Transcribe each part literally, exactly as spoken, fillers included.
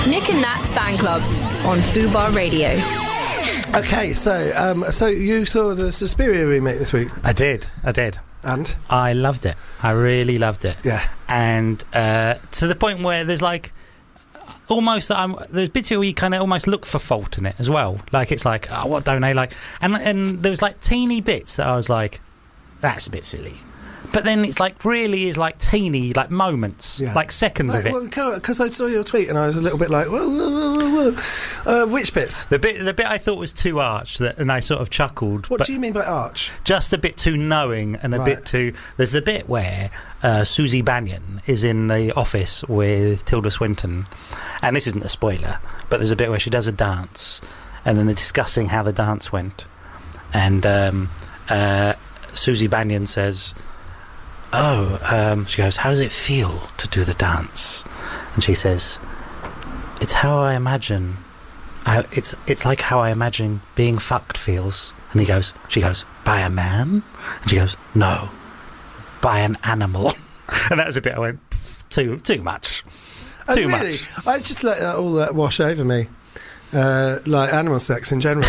Nick and Nat's Fan Club on Fubar Radio. Okay, so um, so you saw the Suspiria remake this week? I did, I did. And? I loved it. I really loved it. Yeah. And uh, to the point where there's like almost um, there's bits where you kind of almost look for fault in it as well. Like it's like, oh, what don't they like? And and there was like teeny bits that I was like, that's a bit silly. But then it's like really is like teeny like moments, yeah. like seconds like, of it. Because well, I saw your tweet and I was a little bit like, whoa, whoa, whoa, whoa, whoa. Uh, which bits? The bit, the bit I thought was too arch, that, and I sort of chuckled. What do you mean by arch? Just a bit too knowing and a right. bit too. There's the bit where uh, Susie Bannion is in the office with Tilda Swinton, and this isn't a spoiler, but there's a bit where she does a dance, and then they're discussing how the dance went, and um, uh, Susie Bannion says, oh, um, she goes, how does it feel to do the dance? And she says, it's how I imagine, I, it's it's like how I imagine being fucked feels. And he goes, she goes, by a man? And she goes, no, by an animal. And that was a bit I went, too too much. Oh, too really? much. I just let that, all that wash over me. Uh, like animal sex in general.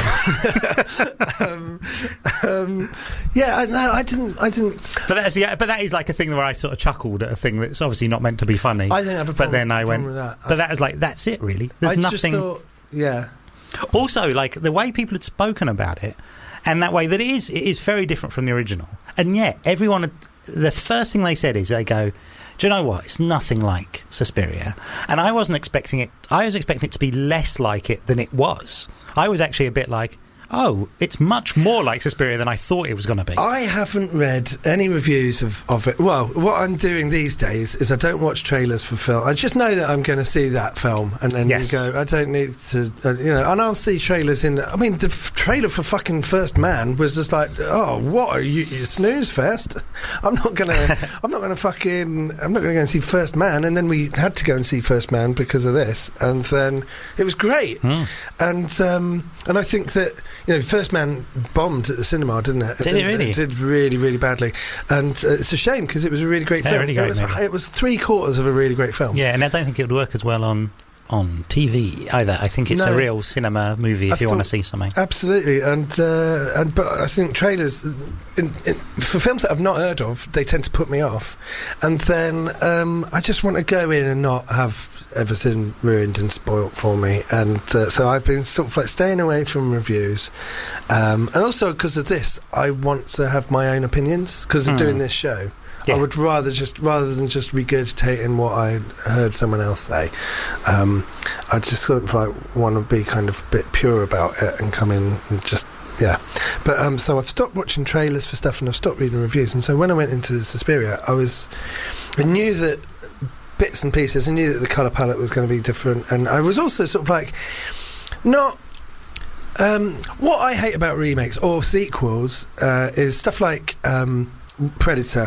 um, um, yeah, I, no, I didn't. I didn't. But that's yeah. But that is like a thing where I sort of chuckled at a thing that's obviously not meant to be funny. I didn't have a problem. But then I went. With that. But that was like that's it really. There's I nothing. Just thought, yeah. Also, like the way people had spoken about it, and that way that it is, it is very different from the original. And yet, everyone, had, the first thing they said is they go, do you know what? It's nothing like Suspiria. And I wasn't expecting it. I was expecting it to be less like it than it was. I was actually a bit like, oh, it's much more like Suspiria than I thought it was going to be. I haven't read any reviews of, of it. Well, what I'm doing these days is I don't watch trailers for film. I just know that I'm going to see that film and then yes. go, I don't need to, uh, you know, and I'll see trailers in. I mean, the f- trailer for fucking First Man was just like, oh, what are you, you snooze fest? I'm not going to, I'm not going to fucking, I'm not going to go and see First Man. And then we had to go and see First Man because of this. And then it was great. Mm. And, um, and I think that, you know, First Man bombed at the cinema, didn't it? Did it really? It did really, really badly. And uh, it's a shame because it was a really great yeah, film. Really great it, was, movie. it was three quarters of a really great film. Yeah, and I don't think it would work as well on on T V either. I think it's no, a real cinema movie if I you want to see something. Absolutely. And, uh, and but I think trailers, in, in, for films that I've not heard of, they tend to put me off. And then um, I just want to go in and not have everything ruined and spoilt for me, and uh, so I've been sort of like staying away from reviews, um, and also because of this I want to have my own opinions because of mm. doing this show. yeah. I would rather just rather than just regurgitating what I heard someone else say, um, I just sort of like want to be kind of a bit pure about it and come in and just yeah. But um, so I've stopped watching trailers for stuff and I've stopped reading reviews, and so when I went into Suspiria I was I knew that bits and pieces. I knew that the colour palette was going to be different, and I was also sort of like not um, what I hate about remakes or sequels uh, is stuff like um, Predator.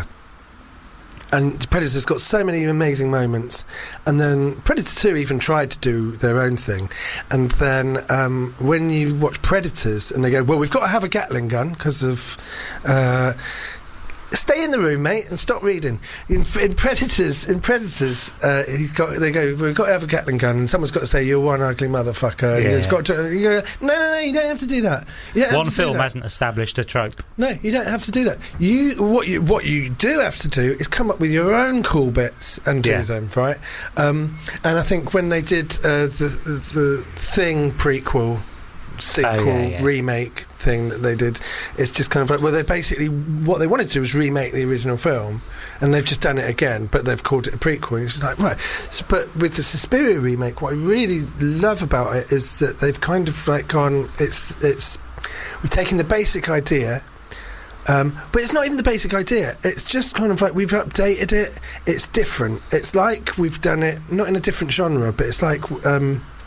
And Predator's got so many amazing moments, and then Predator two even tried to do their own thing, and then um, when you watch Predators and they go, well, we've got to have a Gatling gun because of uh, stay in the room, mate, and stop reading. In, in Predators, in Predators, uh, he got, they go, we've got to have a Gatling gun, and someone's got to say, "You're one ugly motherfucker." Yeah. And it's got to. You go, no, no, no, you don't have to do that. You don't have one to do film that. hasn't established a trope. No, you don't have to do that. You what you what you do have to do is come up with your own cool bits and do yeah. them, right? Um, and I think when they did uh, the the Thing prequel. sequel oh, yeah, yeah. remake thing that they did, it's just kind of like, well, they basically what they wanted to do was remake the original film, and they've just done it again, but they've called it a prequel, and it's like, right. So, but with the Suspiria remake, what I really love about it is that they've kind of like gone, it's it's we've taken the basic idea, um, but it's not even the basic idea, it's just kind of like we've updated it, it's different, it's like we've done it not in a different genre, but it's like um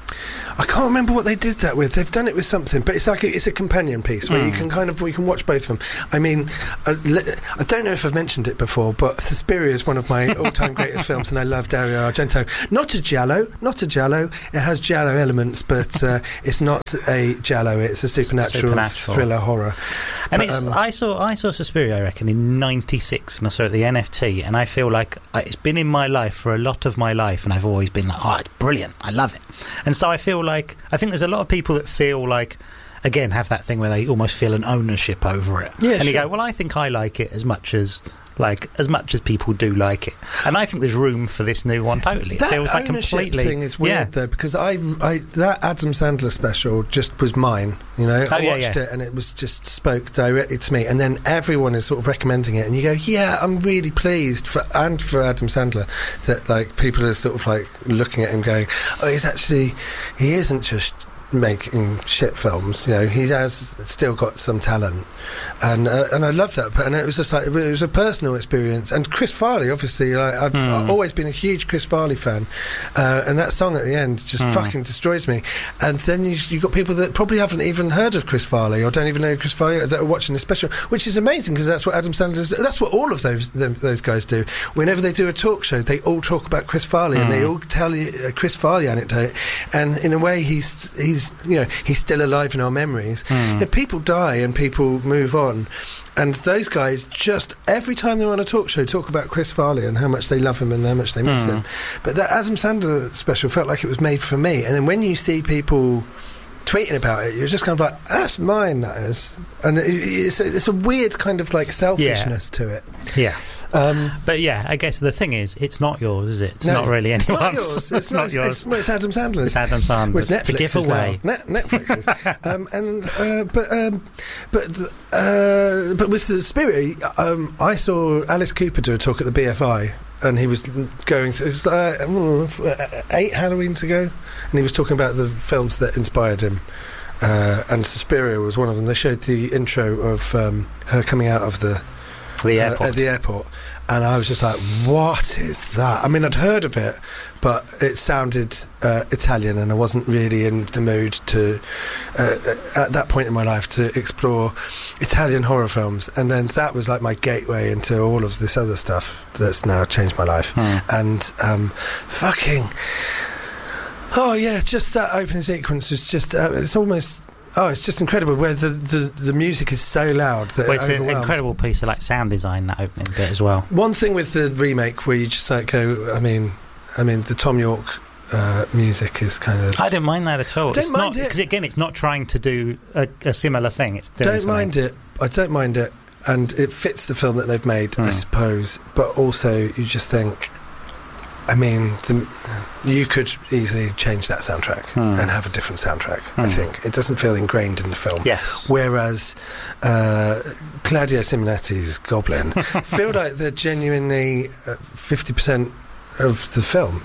I can't remember what they did that with. They've done it with something, but it's like a, it's a companion piece where mm. you can kind of you can watch both of them. I mean, I, I don't know if I've mentioned it before, but Suspiria is one of my all-time greatest films, and I love Dario Argento. Not a giallo, not a giallo. It has giallo elements, but uh, it's not a giallo. It's a supernatural, supernatural. thriller horror. And but, it's um, I saw I saw Suspiria, I reckon, in ninety-six, and I saw it at the N F T, and I feel like it's been in my life for a lot of my life, and I've always been like, oh, it's brilliant, I love it. And so I feel like I think there's a lot of people that feel like, again, have that thing where they almost feel an ownership over it. Yeah, and sure. you go, well, I think I like it as much as like as much as people do like it, and I think there's room for this new one. Totally, that it feels like ownership completely thing is weird, yeah. though, because I, I that Adam Sandler special just was mine. You know, oh, I yeah, watched yeah. it and it was just spoke directly to me, and then everyone is sort of recommending it, and you go, yeah, I'm really pleased for and for Adam Sandler that like people are sort of like looking at him going, oh, he's actually he isn't just making shit films, you know, he has still got some talent, and uh, and I love that. And it was just like it was a personal experience. And Chris Farley, obviously, like, I've, mm. I've always been a huge Chris Farley fan, uh, and that song at the end just mm. fucking destroys me. And then you you got people that probably haven't even heard of Chris Farley or don't even know Chris Farley that are watching this special, which is amazing because that's what Adam Sandler does. That's what all of those them, those guys do. Whenever they do a talk show, they all talk about Chris Farley mm. and they all tell you a Chris Farley anecdote. And in a way, he's he's you know he's still alive in our memories. Mm. You know, people die and people move on, and those guys just every time they're on a talk show talk about Chris Farley and how much they love him and how much they miss mm. him. But that Adam Sandler special felt like it was made for me. And then when you see people tweeting about it, you're just kind of like, that's mine, that is. And it, it's, a, it's a weird kind of like selfishness yeah. to it. Yeah. Um, but yeah, I guess the thing is, it's not yours, is it? It's no, not really anyone's. It's not yours. It's, it's not, not yours. It's, it's, it's Adam Sandler's. It's Adam Sandler's. With Netflix to give away. Net, Netflix's. um, and uh, but um, but uh, but with the Spirit, um, I saw Alice Cooper do a talk at the B F I. And he was going to, it was, uh, eight Halloweens ago, and he was talking about the films that inspired him. Uh, and Suspiria was one of them. They showed the intro of um, her coming out of the the airport. Uh, at the airport, and I was just like, what is that? I mean, I'd heard of it, but it sounded uh, Italian, and I wasn't really in the mood to uh, at that point in my life to explore Italian horror films. And then that was like my gateway into all of this other stuff that's now changed my life. hmm. And um, fucking oh yeah, just that opening sequence is just uh, it's almost oh it's just incredible where the, the, the music is so loud that well, it it's overwhelms. An incredible piece of like sound design, that opening bit as well. One thing with the remake where you just like go, I mean I mean the Tom York uh, music is kind of, I don't mind that at all. I don't it's mind not, it because again it's not trying to do a, a similar thing. It's doing don't something. mind it I don't mind it and it fits the film that they've made, mm. I suppose, but also you just think, I mean, the, you could easily change that soundtrack hmm. and have a different soundtrack, hmm. I think. It doesn't feel ingrained in the film. Yes. Whereas uh, Claudio Simonetti's Goblin feel like they're genuinely uh, fifty percent of the film.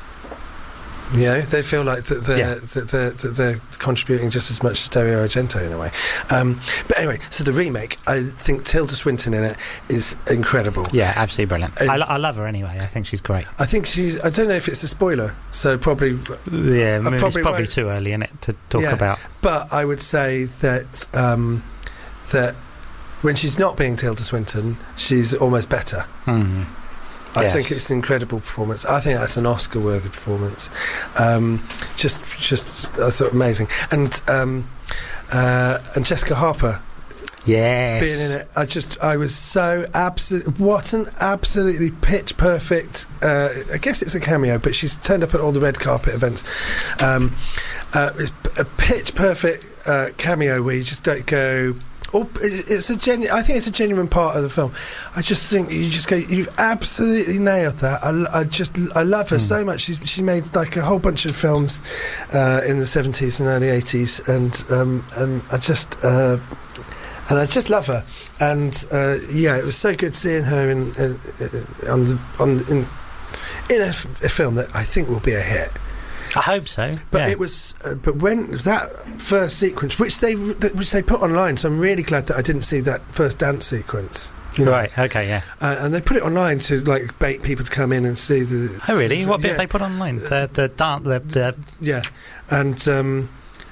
You know, they feel like that they're, yeah. that they're, that they're contributing just as much as Dario Argento in a way. Um, but anyway, so the remake, I think Tilda Swinton in it is incredible. Yeah, absolutely brilliant. I, lo- I love her anyway. I think she's great. I think she's, I don't know if it's a spoiler, so probably... Yeah, I mean, probably it's probably won't. too early in it to talk yeah, about. But I would say that um, that when she's not being Tilda Swinton, she's almost better. Mm. I yes. think it's an incredible performance. I think that's an Oscar-worthy performance. Um, just, just I thought amazing, and um, uh, and Jessica Harper, yes, being in it. I just, I was so absolute. What an absolutely pitch perfect. Uh, I guess it's a cameo, but she's turned up at all the red carpet events. Um, uh, it's a pitch perfect uh, cameo where you just don't go. Or it's a genu- I think it's a genuine part of the film. I just think you just go, you've absolutely nailed that. I, I just I love her mm. so much. She's she made like a whole bunch of films uh, in the seventies and early eighties, and um, and I just uh, and I just love her. And uh, yeah, it was so good seeing her in, in, in on the on in in a, f- a film that I think will be a hit. I hope so. But yeah. it was, uh, but when that first sequence, which they which they put online, so I'm really glad that I didn't see that first dance sequence You know? Right, okay, yeah. Uh, and they put it online to like bait people to come in and see the. Oh, really? What bit yeah. have they put online? The the dance, the, the yeah, and um,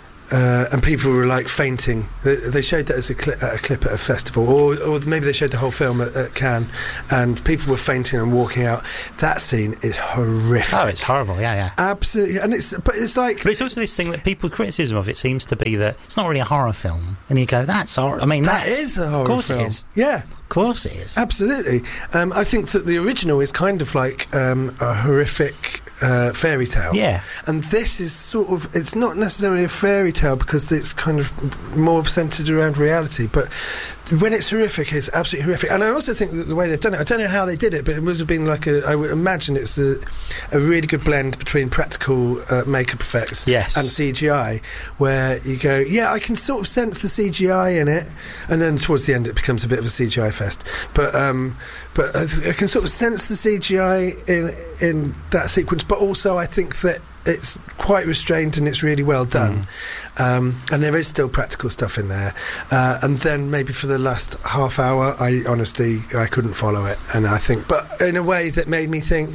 uh, and people were like fainting. They, they showed that as a, cli- a clip at a festival, or or maybe they showed the whole film at, at Cannes, and people were fainting and walking out. That scene is horrific. Oh, it's horrible. Yeah, yeah. Absolutely, and it's but it's like. But it's also this thing that people criticism of it seems to be that it's not really a horror film, and you go, "That's horror." I mean, that that's, is a horror Of course film. it is. Yeah. Of course it is. Absolutely. Um, I think that the original is kind of like um, a horrific uh, fairy tale. Yeah. And this is sort of, it's not necessarily a fairy tale because it's kind of more centred around reality, but when it's horrific, it's absolutely horrific. And I also think that the way they've done it, I don't know how they did it, but it would have been like a, I would imagine it's a, a really good blend between practical uh, makeup effects yes. and C G I, where you go, yeah, I can sort of sense the C G I in it, and then towards the end it becomes a bit of a C G I fest. But um, but I, th- I can sort of sense the C G I in in that sequence, but also I think that it's quite restrained and it's really well done. Mm. Um, and there is still practical stuff in there. Uh, and then maybe for the last half hour, I honestly, I couldn't follow it. And I think, but in a way that made me think,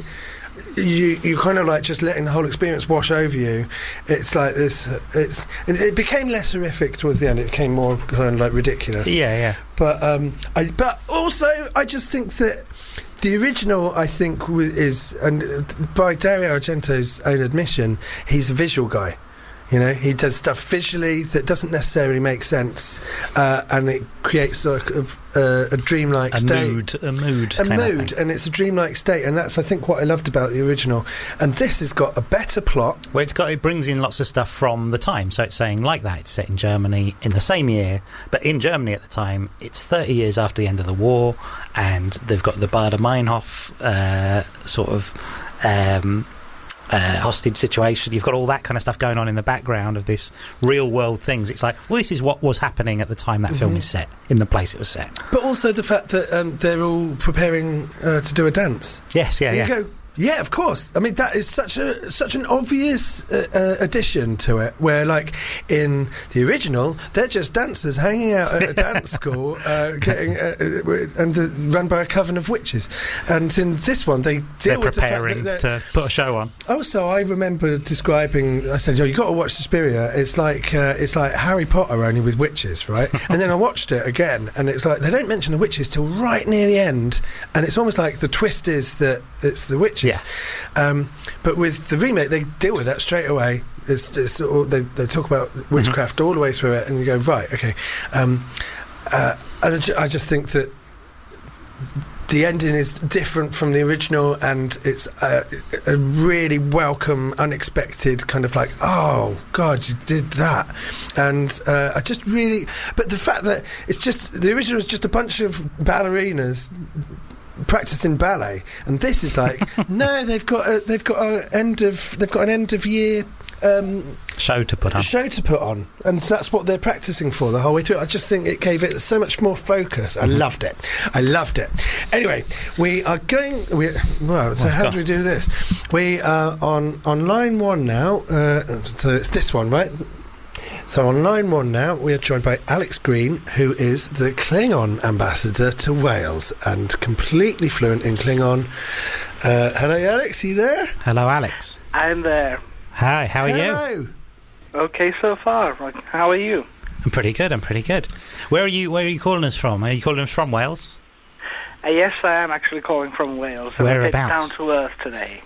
you you kind of like just letting the whole experience wash over you. It's like this, it's, and it became less horrific towards the end. It became more kind of like ridiculous. Yeah, yeah. But, um, I, but also, I just think that the original, I think, w- is, and by Dario Argento's own admission, he's a visual guy. You know, he does stuff visually that doesn't necessarily make sense, uh, and it creates a, a, a dreamlike a state. Mood, a mood, a mood, and it's a dreamlike state, and that's, I think, what I loved about the original. And this has got a better plot. Well, it's got it brings in lots of stuff from the time. So it's saying like that. It's set in Germany in the same year, but in Germany at the time, it's thirty years after the end of the war, and they've got the Baader Meinhof uh, sort of. Um, Uh, hostage situation. You've got all that kind of stuff going on in the background of this real world things. It's like, well, this is what was happening at the time that mm-hmm. film is set, in the place it was set. But also the fact that um, they're all preparing uh, to do a dance. Yes, yeah, and yeah. You go, yeah, of course. I mean, that is such a such an obvious uh, uh, addition to it. Where, like in the original, they're just dancers hanging out at a dance school, uh, getting uh, uh, and uh, run by a coven of witches. And in this one, they deal they're with preparing the fact that to put a show on. Also, I remember describing. I said, "Yo, you got to watch Suspiria. It's like uh, it's like Harry Potter only with witches, right?" And then I watched it again, and it's like they don't mention the witches till right near the end, and it's almost like the twist is that it's the witches. Yeah. Um, but with the remake, they deal with that straight away. It's, it's all, they, they talk about witchcraft mm-hmm. all the way through it, and you go, right, okay. Um, uh, and I, ju- I just think that the ending is different from the original, and it's a, a really welcome, unexpected kind of like, oh God, you did that. And uh, I just really, but the fact that it's just the original is just a bunch of ballerinas practicing ballet, and this is like no, they've got a, they've got a end of they've got an end of year um, show to put on show to put on, and that's what they're practicing for the whole way through. I just think it gave it so much more focus. I loved it. I loved it. Anyway, we are going. We well, so oh, how God. do we do this? We are on on line one now. Uh, so it's this one, right? So on line one now, we are joined by Alex Green, who is the Klingon ambassador to Wales and completely fluent in Klingon. Uh, hello, Alex, are you there? Hello, Alex. I'm there. Hi, how are hello. you? Okay, so far. How are you? I'm pretty good. I'm pretty good. Where are you? Where are you calling us from? Are you calling us from Wales? Uh, yes, I am actually calling from Wales. I'm Whereabouts? down to earth today.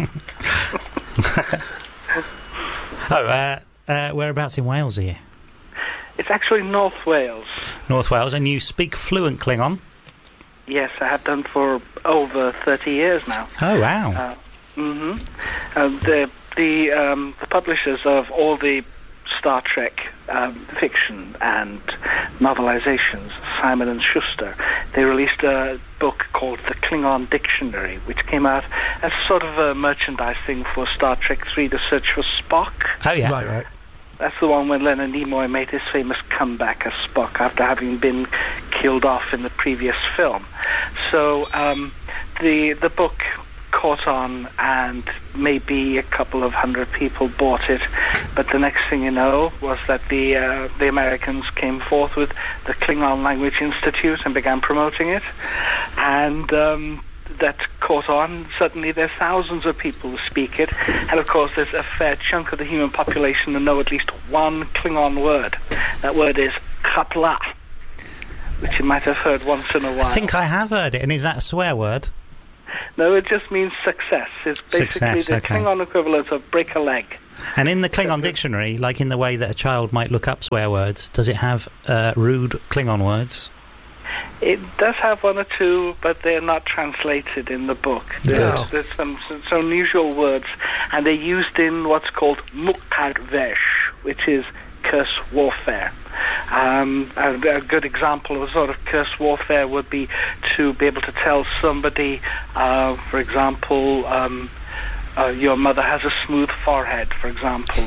oh, uh. Uh, whereabouts in Wales are you? It's actually North Wales. North Wales, and you speak fluent Klingon? Yes, I have done for over thirty years now. Oh, wow. Uh, mm-hmm. Uh, the the, um, the publishers of all the Star Trek um, fiction and novelizations, Simon and Schuster, they released a book called The Klingon Dictionary, which came out as sort of a merchandise thing for Star Trek three, The Search for Spock. Oh, yeah. Right, right. That's the one when Leonard Nimoy made his famous comeback as Spock after having been killed off in the previous film. So um, the the book caught on, and maybe a couple of hundred people bought it. but the next thing you know was that the uh, the Americans came forth with the Klingon Language Institute and began promoting it, and um, that caught on. Suddenly there's thousands of people who speak it, and of course there's a fair chunk of the human population that know at least one Klingon word. That word is Qapla', which you might have heard once in a while. I think I have heard it, and is that a swear word? No, it just means success. It's basically Success, the okay. Klingon equivalent of break a leg. And in the Klingon dictionary, like in the way that a child might look up swear words, does it have uh, rude Klingon words? It does have one or two, but they're not translated in the book. There's, No. there's some, some, some unusual words, and they're used in what's called Muqarvesh, which is curse warfare. Um, a, a good example of a sort of curse warfare would be to be able to tell somebody, uh, for example, um, uh, your mother has a smooth forehead, for example.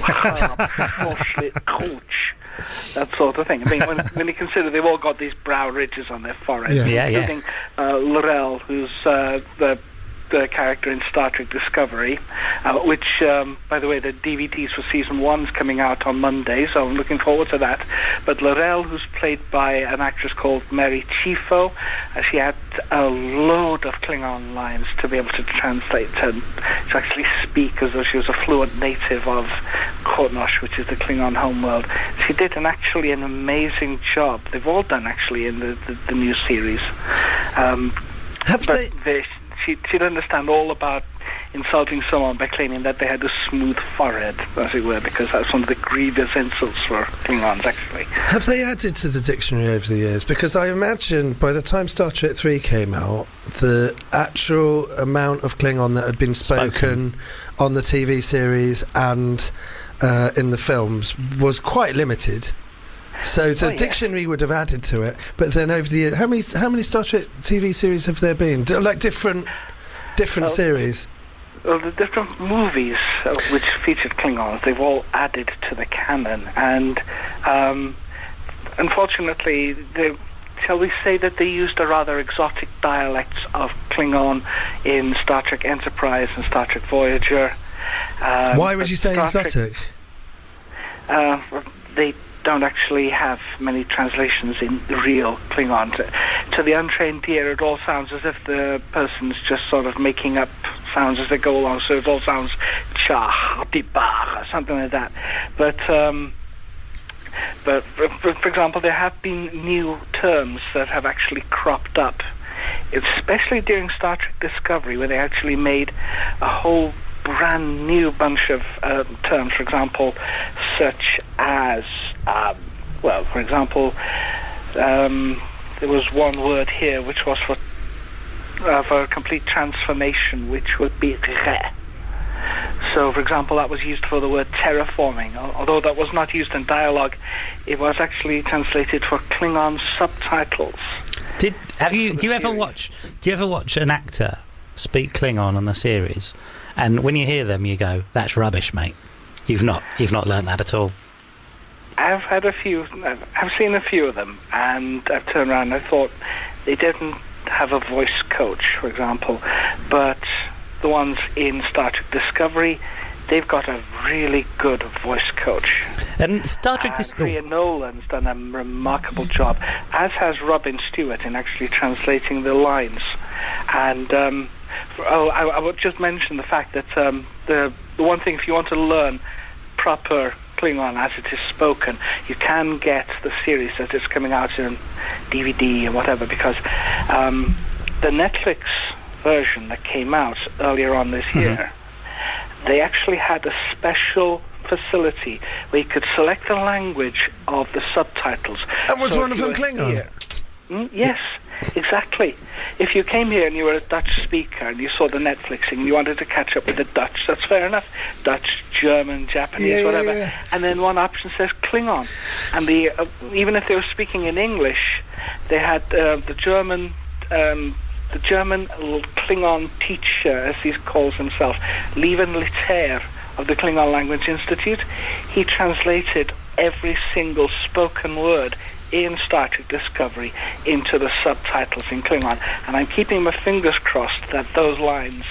That sort of thing. I mean, when, when you consider they've all got these brow ridges on their foreheads, Yeah. Yeah, yeah. including uh, L'Rell, who's uh, the the character in Star Trek Discovery, uh, which, um, by the way, the D V Ds for season one's coming out on Monday, so I'm looking forward to that. But L'Rell, who's played by an actress called Mary Chieffo, uh, she had a load of Klingon lines to be able to translate and to actually speak as though she was a fluent native of Kornosh, which is the Klingon homeworld. She did an actually an amazing job. They've all done actually in the, the, the new series. Um, Have but they? they, she, she'd understand all about insulting someone by claiming that they had a smooth forehead, as it were, because that's one of the grievous insults for Klingons, actually. Have they added to the dictionary over the years? Because I imagine by the time Star Trek three came out, the actual amount of Klingon that had been spoken, spoken. on the T V series and uh, in the films was quite limited. So the oh, yeah. dictionary would have added to it, but then over the years, how many how many Star Trek T V series have there been? D- like different different well, series. Well, the different movies uh, which featured Klingons, they've all added to the canon, and um, unfortunately, they, shall we say that they used a rather exotic dialects of Klingon in Star Trek Enterprise and Star Trek Voyager. Um, Why would you say Star exotic? Trek, uh, they don't actually have many translations in real Klingon. To, to the untrained ear, it all sounds as if the person's just sort of making up sounds as they go along, so it all sounds cha, or something like that. But, um, but for, for example, there have been new terms that have actually cropped up, especially during Star Trek Discovery, where they actually made a whole brand new bunch of uh, terms, for example, such as, um, well, for example, um, there was one word here which was for uh, for a complete transformation, which would be re. So, for example, that was used for the word terraforming. Although that was not used in dialogue, it was actually translated for Klingon subtitles. Did have you? Do you ever watch? Do you ever watch an actor speak Klingon on the series? And when you hear them, you go, "That's rubbish, mate. You've not, you've not learnt that at all." I've had a few. I've seen a few of them, and I've turned around and I thought they didn't have a voice coach, for example, but the ones in Star Trek Discovery, they've got a really good voice coach. And Star Trek Discovery, Andrea Nolan's done a remarkable job, as has Robin Stewart, in actually translating the lines. And um, oh, I, I would just mention the fact that um, the the one thing, if you want to learn proper Klingon as it is spoken, you can get the series as it's coming out in D V D and whatever, because um, the Netflix version that came out earlier on this mm-hmm. year, they actually had a special facility where you could select the language of the subtitles. And was So one if of you them were Klingon? here- Mm, yes, exactly. If you came here and you were a Dutch speaker and you saw the Netflixing and you wanted to catch up with the Dutch, that's fair enough. Dutch, German, Japanese, Yeah, yeah, whatever. yeah. And then one option says Klingon. And the uh, even if they were speaking in English, they had uh, the German... Um, the German Klingon teacher, as he calls himself, Lieven Litter of the Klingon Language Institute, he translated every single spoken word in Star Trek Discovery into the subtitles in Klingon, and I'm keeping my fingers crossed that those lines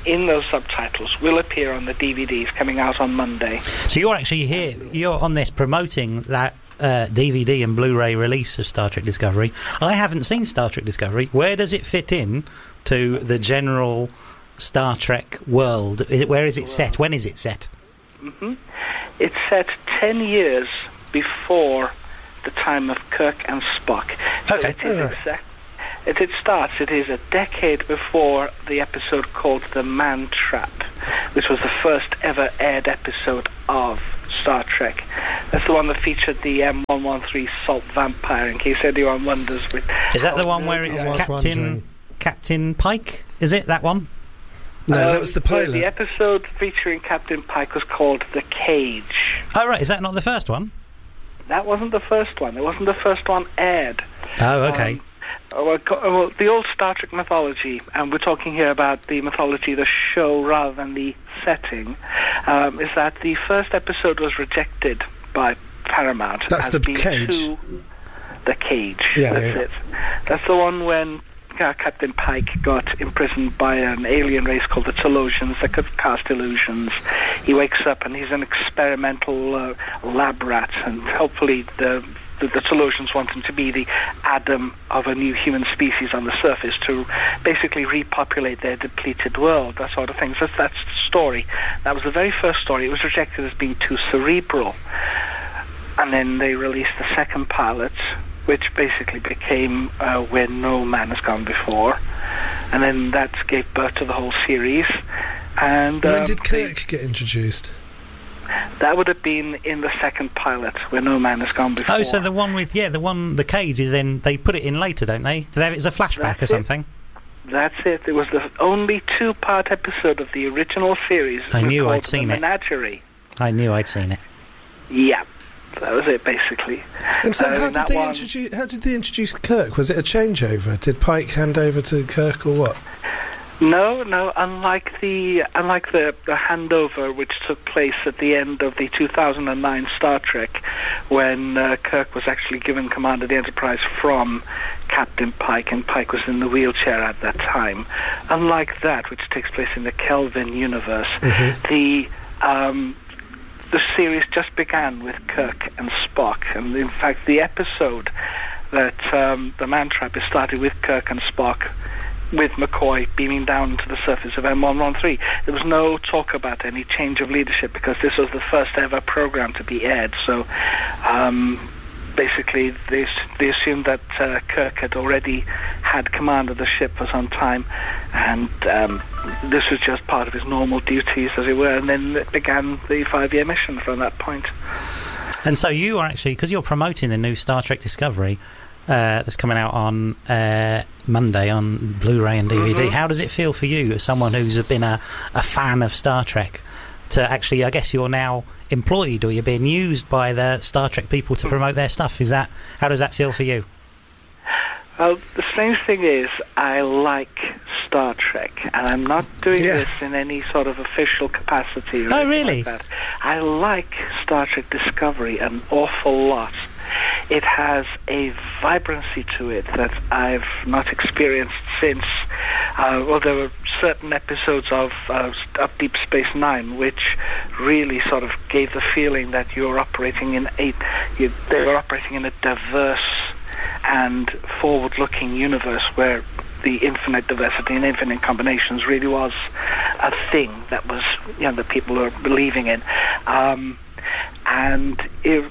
in those subtitles will appear on the D V Ds coming out on Monday. So you're actually here, you're on this promoting that uh, D V D and Blu-ray release of Star Trek Discovery. I haven't seen Star Trek Discovery. Where does it fit in to the general Star Trek world? Is it, where is it set? When is it set? Mm-hmm. It's set ten years before the time of Kirk and Spock. So Okay. it is exact. It, it starts, it is a decade before the episode called The Man Trap, which was the first ever aired episode of Star Trek. That's the one that featured the M one thirteen Salt Vampire, in case anyone wonders. With Is that the one where it's I was Captain wondering. Captain Pike? Is it that one? No, Um, that was the pilot. The episode featuring Captain Pike was called The Cage. Oh, right. Is that not the first one? That wasn't the first one. It wasn't the first one aired. Oh, okay. Um, well, co- well, the old Star Trek mythology, and we're talking here about the mythology, the show, rather than the setting, um, is that the first episode was rejected by Paramount. That's as The being Cage. Too, the Cage. Yeah, that's yeah, yeah. it. That's the one when uh, Captain Pike got imprisoned by an alien race called the Telosians that could cast illusions. He wakes up and he's an experimental uh, lab rat, and hopefully the The, the Telosians want him to be the Adam of a new human species on the surface to basically repopulate their depleted world, that sort of thing. So that's, that's the story. That was the very first story. It was rejected as being too cerebral. And then they released the second pilot, which basically became uh, Where No Man Has Gone Before. And then that gave birth to the whole series. And When um, did Kirk get introduced? that would have been in the second pilot, Where No Man Has Gone Before. Oh, so the one with, yeah, the one, the Cage, is then, they put it in later, don't they? Do they have, it's a flashback That's or it. something? That's it. It was the only two-part episode of the original series. I It was knew I'd called seen The it. Menagerie. I knew I'd seen it. Yeah, that was it basically. And so, Uh, how did that they one- introduce? How did they introduce Kirk? Was it a changeover? Did Pike hand over to Kirk or what? No, no. Unlike the unlike the, the handover which took place at the end of the two thousand nine Star Trek, when uh, Kirk was actually given command of the Enterprise from Captain Pike, and Pike was in the wheelchair at that time. Unlike that, which takes place in the Kelvin universe, the um, the series just began with Kirk and Spock, and in fact, the episode that um, the Man Trap is started with Kirk and Spock, with McCoy beaming down to the surface of M one thirteen. There was no talk about any change of leadership because this was the first ever program to be aired. So um, basically they, they assumed that uh, Kirk had already had command of the ship for some time, and um, this was just part of his normal duties, as it were, and then it began the five-year mission from that point. And so you are actually, because you're promoting the new Star Trek Discovery, Uh, that's coming out on uh, Monday on Blu-ray and D V D. Mm-hmm. How does it feel for you, as someone who's been a, a fan of Star Trek, to actually, I guess you're now employed or you're being used by the Star Trek people to promote their stuff? Is that, how does that feel for you? Well, the strange thing is, I like Star Trek, and I'm not doing Yeah. this in any sort of official capacity. Or Oh, anything really? Like that. I like Star Trek Discovery an awful lot. It has a vibrancy to it that I've not experienced since. Uh, well, there were certain episodes of, uh, of Deep Space Nine which really sort of gave the feeling that you're operating in a, you, they were operating in a diverse and forward-looking universe where the infinite diversity and infinite combinations really was a thing that was, you know, that people were believing in. Um, and it,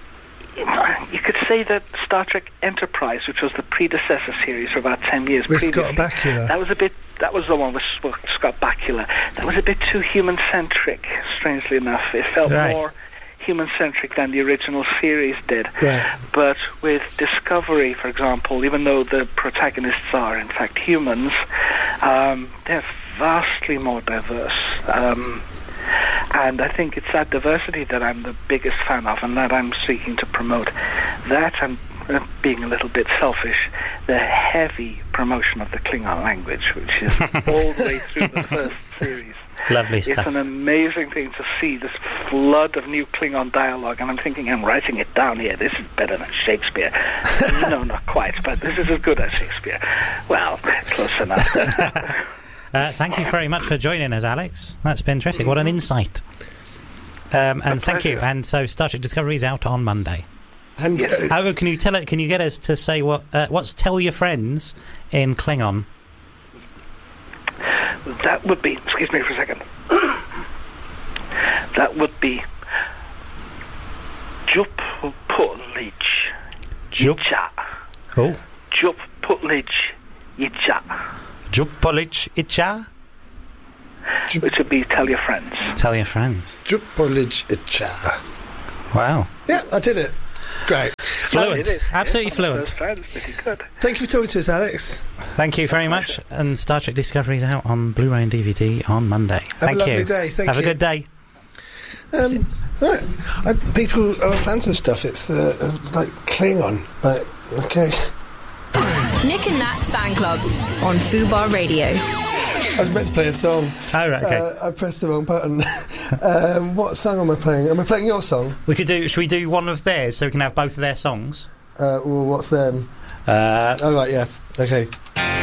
you could say that Star Trek Enterprise, which was the predecessor series for about ten years With previously, Scott Bakula. that was a bit. That was the one with Scott Bakula. That was a bit too human-centric. Strangely enough, it felt Right. more human-centric than the original series did. Right. But with Discovery, for example, even though the protagonists are in fact humans, um, they're vastly more diverse. Um, And I think it's that diversity that I'm the biggest fan of and that I'm seeking to promote. That and, uh, being a little bit selfish, the heavy promotion of the Klingon language, which is all the way through the first series. Lovely It's stuff. an amazing thing to see, this flood of new Klingon dialogue, and I'm thinking, I'm writing it down here, this is better than Shakespeare. No, not quite, but this is as good as Shakespeare. Well, close enough. Uh, thank you very much for joining us, Alex. That's been terrific. What an insight. Um, and thank you. And so Star Trek Discovery is out on Monday. And uh, oh, can you tell it? Can you get us to say what? Uh, what's "tell your friends" in Klingon? That would be. Excuse me for a second. That would be. Jup Putlij Yicha. Oh. Jup Putlij Yicha. Jup Putlij Yicha. Which would be tell your friends. Tell your friends. Jup Putlij Yicha. Wow. Yeah, I did it. Great. Fluent. It is. Absolutely yeah, fluent. Pretty good. Thank you for talking to us, Alex. Thank you very much. And Star Trek Discovery is out on Blu-ray and D V D on Monday. Have Thank a lovely you. day. Thank Have you. a good day. Um, right. I, people are fans of stuff. It's uh, uh, like Klingon. Right. Okay. Nick and Nat's Fan Club on Fubar Radio. I was meant to play a song. Oh, right, okay. Uh, I pressed the wrong button. um, what song am I playing? Am I playing your song? We could do. Should we do one of theirs so we can have both of their songs? Uh, well, what's them? Uh, oh, right, yeah. Okay.